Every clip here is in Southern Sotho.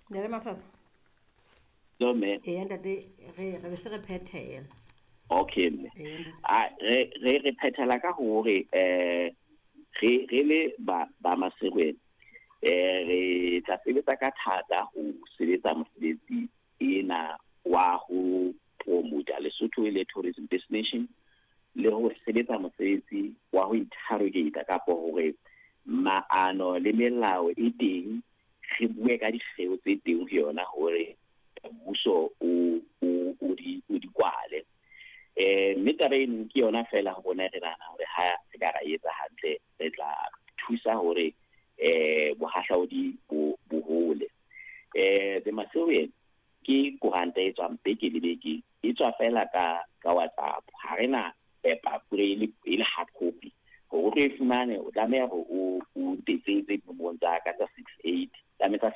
Ndere Masasa. So me. Ntate re se re phethela. Okay mme. Ntate. Re phethela ka hore re le ba Maserweng re tla sebetsa ka thata ho sebetsa mosebetsi ena wa ho promote Lesotho e le tourism destination le ho sebetsa mosebetsi wa ho interrogate kapo hore maano le melao e teng re bue ka dikgeo tse teng ho yona hore mmuso o di kwale. Mme tabeng ke yona fela ho bona re nana hore ha se ka ra etsa hantle re tla thusa hore bohahlaudi bo hole. The Maserweng ke kuranta e tswang beke le beke e tswa fela ka WhatsApp ha rena paper e le hard copy ho re fumane o tlameha ho o tetsetse dinomoro tsa ka tsa 68 tlameha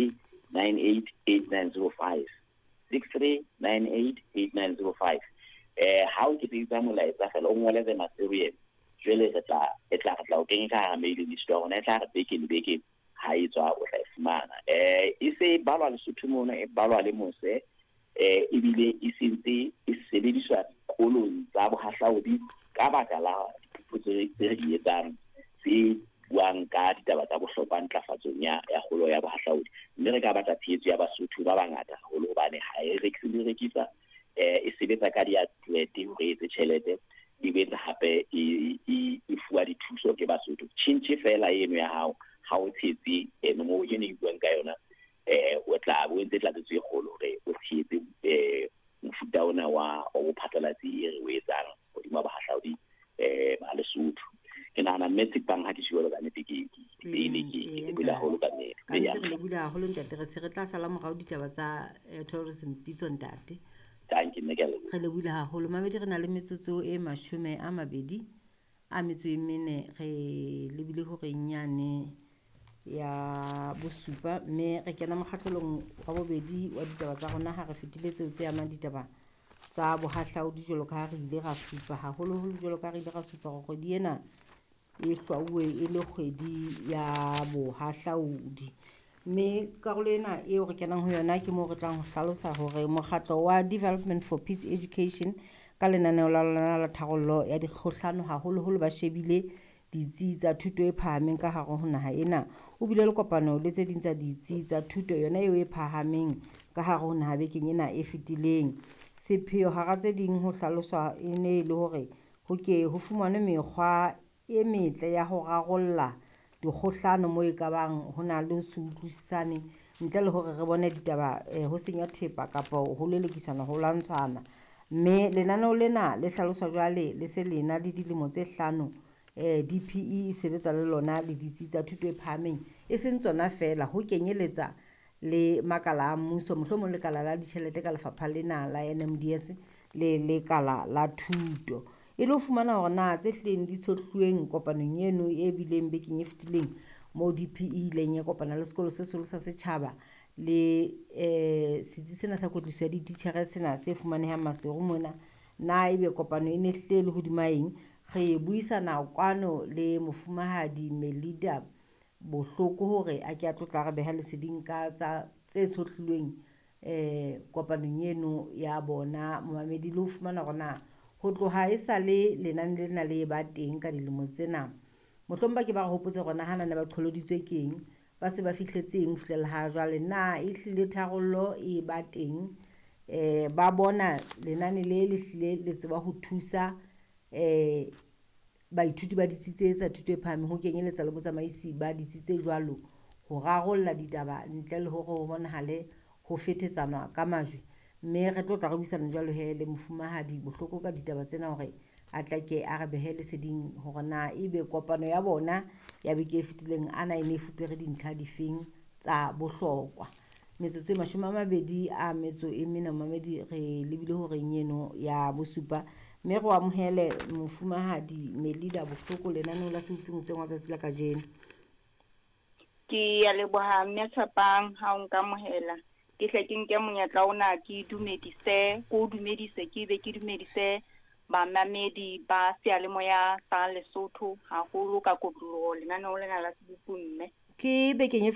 63988905 63988905 ha o ke tsetsa molaetsa fela o ngole The Maserweng jwale re tla o kenya ka mail list ya rona e tla re beke le beke ha e tswa o tla e fumana e se balwa Lesotho mona e balwa le mose ebile e sentse e sebediswa dikolong tsa bohahlaudi ka baka la diphuputso tse di etsang tse buang ka ditaba tsa bohlokwa ntlafatsong ya kgolo ya bohahlaudi mme re ka batla tshehetso ya Basotho ba bangata haholo hobane ha e rekisa e sebetsa ka diatlete hore etse tjhelete e betsa hape e fuwa dithuso ke Basotho tjhentjhe fela eno ya hao ha o tshetse mo o yene buang ka yona o tla bo ntse tla tswe kgolo hore o tshetse mofuta ona wa o phatlalatsi re o etsang hodima bahahlaudi ba Lesotho ke nahana mme bang ha ke shwele ka nnete ke bile haholo ka nnete ka ntse re lebile haholo ntate re se re tla sala morao ditaba tsa tourism pitso ntate thank you re lebile haholo mamedi re na le metsotso e 24 re lebile hore nyane ya bosupa mme re kena mokgahlelong wa bobedi wa ditaba tsa rona ha re fetile tseo tse amang ditaba tsa bohahlaudi jwalo ka ha re ile ra supa haholoholo jwalo ka re ile ra supa gore kgwedi ena e hlwauwe e le kgwedi ya bohahlaudi mme karolo ena eo re kenang ho yona ke moo re tlang ho hlalosa hore mokgatlo wa Development for Peace Education ka lenaneo la lona la tharollo ya dikgohlano haholoholo ba shebile ditsi tsa thuto e phahameng ka hare ho naha ena o bile le kopano le tse ding tsa ditsi tsa thuto yona eo e phahameng ka hare ho naha bekeng ena e fetileng sepheo hara tse ding ho hlaloswa e ne le hore ho ke ho fumanwe mekgwa e metle ya ho rarolla dikgohlano moo e ka bang ho na le ho se utlwisisane ntle le hore re bone ditaba ho senya thepa kapa ho lelekisana ho lwantshana mme lenaneo lena le hlaloswa jwale le se lena le dilemo tse 5 DPE e sebetsa le lona le ditsi tsa thuto e phahameng e seng tsona fela ho kenyeletsa le makala a mmuso mohlomong lekala la ditjhelete ka lefapha lena la NMDS le lekala la thuto e le ho fumana hore na tse hleng di tshotluweng kopanong eno e bileng bekeng e fetileng mo DPE leng ya kopana le sekolo se solo sa setjhaba le setsi sena sa kwetliso ya dititjhere sena se fumanehang Maseru mona na ebe kopano e ne hle le hodima eng re buisana kwano le mofumahadi Melida bohloko hore a ke a tlotla re beha leseding ka tsa tse sotlilweng kopanong eno ya bona momamedi le ho fumana rona ho tloha e sa le lenane lena le ba teng ka dilemo tsena mohlomba ke ba re hopotse rona hana ne ba qholoditswe keng ba se ba fihletseng ho fihlela ha jwale na e hlile tharollo e ba teng ba bona lenane le hlile le tseba ho thusa baithuti ba ditsitse tsa thuto e phahameng ho kenyeletsa le botsamaisi ba ditsitse jwalo ho rarolla ditaba ntle le hore ho bonahale ho fethetsanwa ka majwe mme re tlo tla re buisana jwalo he le mofumahadi bohloko ka ditaba tsena hore a tla ke a re behe leseding hore na ebe kopano ya bona ya beke e fetileng ana e ne e fupere dintlha difeng tsa bohlokwa metsotso e 24 mamedi re lebile hore nyeno ya bosupa mme re amohele mofumahadi Melida bohloko lenaneo la seutlweng se ngwa tsatsi la kajeno ke ya leboha mme Tshapang ha o nka mohela ke hle ke nke monyetla ona ke dumedise ke be ke dumedise bamamedi ba seyalemoya sa Lesotho haholo ka kotloloho lenaneo lena la sebupumme ke bekeng